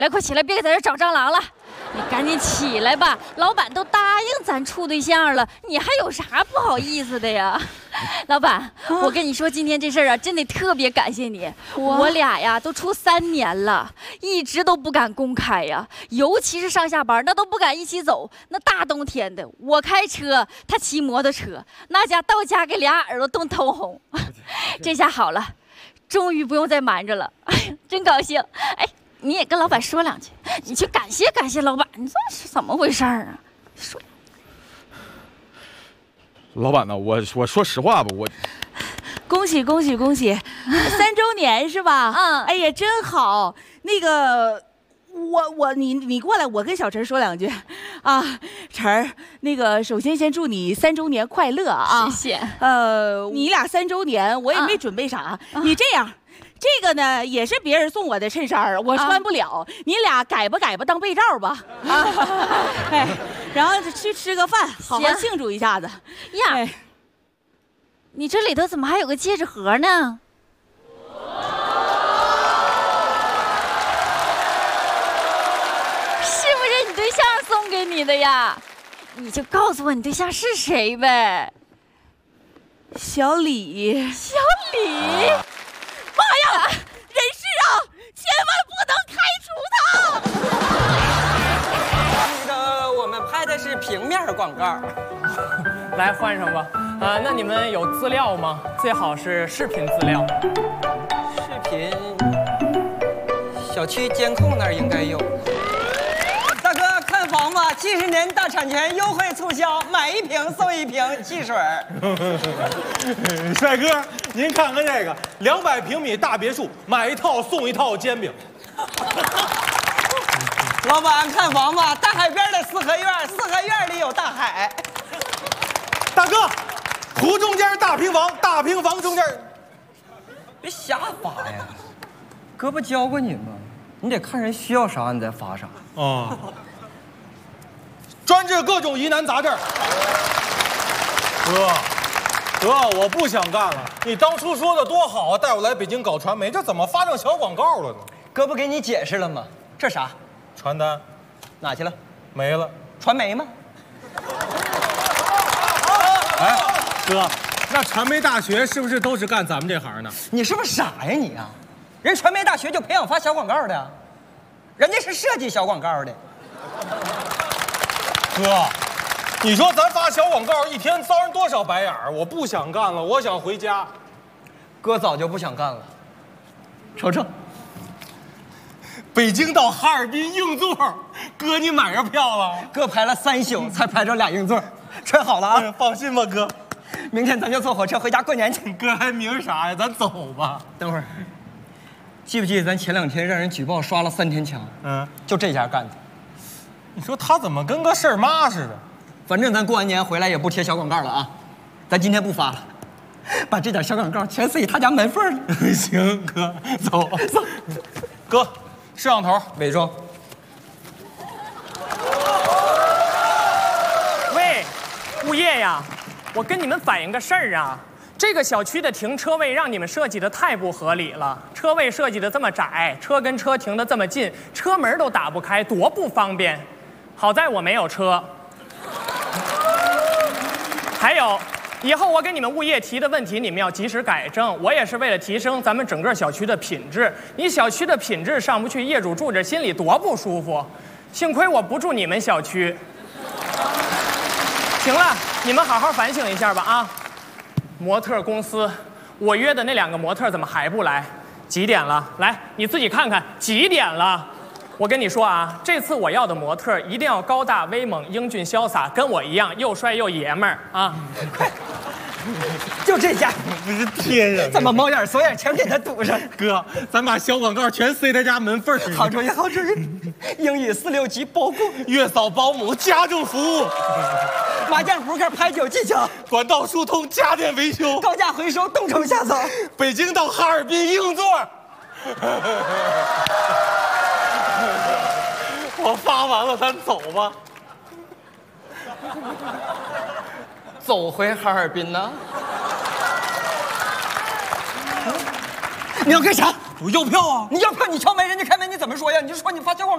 来，快起来，别在这找蟑螂了。你赶紧起来吧，老板都答应咱处对象了，你还有啥不好意思的呀？老板，我跟你说，今天这事儿啊，真得特别感谢你。我俩呀都处3年了，一直都不敢公开呀，尤其是上下班那都不敢一起走。那大冬天的，我开车，他骑摩托车，那家到家给俩耳朵冻透红。这下好了，终于不用再瞒着了，哎呀，真高兴。哎。你也跟老板说2句，你去感谢感谢老板，你这是怎么回事啊？说， 老板呢？我说实话吧，我恭喜恭喜恭喜，3周年是吧？ 嗯， 哎呀，真好。那个，你过来，我跟小陈说2句啊。陈儿，那个首先祝你3周年快乐啊！ 谢谢。 你俩3周年，我也没准备啥，你这样。这个呢也是别人送我的衬衫，我穿不了，你俩改吧当被罩吧啊！哎，然后去吃个饭，好好庆祝一下子呀。哎，你这里头怎么还有个戒指盒呢？是不是你对象送给你的呀？你就告诉我你对象是谁呗。 小李。 小李。 妈呀！人事啊，千万不能开除他。 那个，我们拍的是平面广告。 来换上吧。那你们有资料吗？最好是视频资料。 视频，小区监控那儿应该有。大哥，看房吧，70年大产权优惠促销，买1瓶送1瓶汽水。 帅哥，您看看这个，200平米大别墅，买1套送1套煎饼。 老板，看房吧，大海边的4合院，4合院里有大海。 大哥，湖中间大平房，大平房中间。 别瞎发呀！哥不教过你吗？你得看人需要啥，你再发啥。 哦。专治各种疑难杂症。哥，我不想干了。你当初说的多好啊，带我来北京搞传媒，这怎么发成小广告了呢？ 哥不给你解释了吗？这啥？ 传单， 哪去了？ 没了。 传媒吗？ 哎，哥，那传媒大学是不是都是干咱们这行的？ 你是不是傻呀你啊？人传媒大学就培养发小广告的，人家是设计小广告的。 哥，你说咱发小广告一天遭人多少白眼儿？我不想干了，我想回家。 哥早就不想干了。瞅瞅， 北京到哈尔滨硬座，哥你买着票了？ 哥排了3宿才排着2硬座，穿好了啊！ 放心吧，哥。 明天咱就坐火车回家过年去。 哥还明啥呀？咱走吧。 等会儿，记不记得咱前2天让人举报刷了3天墙？就这家干的。 你说他怎么跟个事儿妈似的？ 反正咱过完年回来也不贴小广告了啊，咱今天不发了，把这点小广告全塞他家门缝里。 行，哥，走。哥，摄像头， 伪装。 喂，物业呀，我跟你们反映个事儿啊。这个小区的停车位让你们设计的太不合理了，车位设计的这么窄，车跟车停的这么近，车门都打不开，多不方便。好在我没有车。还有，以后我给你们物业提的问题，你们要及时改正。我也是为了提升咱们整个小区的品质。你小区的品质上不去，业主住着心里多不舒服。幸亏我不住你们小区。行了，你们好好反省一下吧啊！模特公司，我约的那2个模特怎么还不来？几点了？来，你自己看看几点了。我跟你说啊，这次我要的模特一定要高大威猛、英俊潇洒，跟我一样又帅又爷们儿啊！ 就这家， 不是天啊！ 咱把猫眼、锁眼全给他堵上。 哥，咱把小广告全塞他家门缝里。 好主意，好主意。英语4、6级包供， 月嫂、保姆、家政服务， 麻将扑克、牌九技巧， 管道疏通、家电维修， 高价回收，动手下手。 北京到哈尔滨硬座。我发完了，咱走吧。 走回哈尔滨呢？你要干啥？ 我要票啊！ 你要票，你敲门，人家开门，你怎么说呀？你就说你发小广告。